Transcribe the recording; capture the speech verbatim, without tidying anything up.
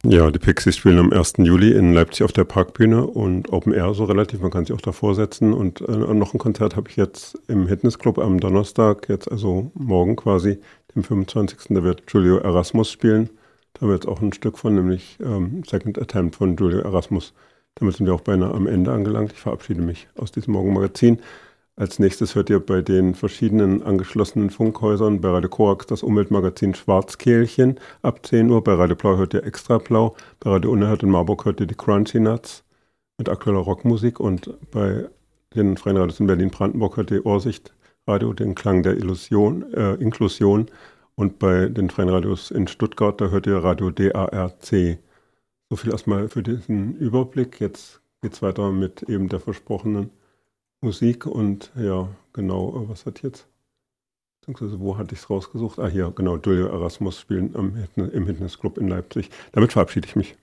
Ja, die Pixies spielen am ersten Juli in Leipzig auf der Parkbühne und Open Air so relativ, man kann sich auch davor setzen. Und äh, noch ein Konzert habe ich jetzt im Hitness-Club am Donnerstag, jetzt also morgen quasi, dem fünfundzwanzigsten Da wird Julio Erasmus spielen. Da wird jetzt auch ein Stück von, nämlich ähm, Second Attempt von Julio Erasmus. Damit sind wir auch beinahe am Ende angelangt. Ich verabschiede mich aus diesem Morgenmagazin. Als nächstes hört ihr bei den verschiedenen angeschlossenen Funkhäusern bei Radio Korax das Umweltmagazin Schwarzkehlchen ab zehn Uhr. Bei Radio Blau hört ihr Extra Blau. Bei Radio Unerhört in Marburg hört ihr die Crunchy Nuts mit aktueller Rockmusik. Und bei den Freien Radios in Berlin-Brandenburg hört ihr Ohrsicht Radio, den Klang der Illusion, äh, Inklusion. Und bei den Freien Radios in Stuttgart, da hört ihr Radio D A R C. So viel erstmal für diesen Überblick. Jetzt geht es weiter mit eben der versprochenen Musik und ja, genau, was hat jetzt, beziehungsweise wo hatte ich es rausgesucht? Ah, hier, genau, Julio Erasmus spielen am, im Fitnessclub in Leipzig. Damit verabschiede ich mich.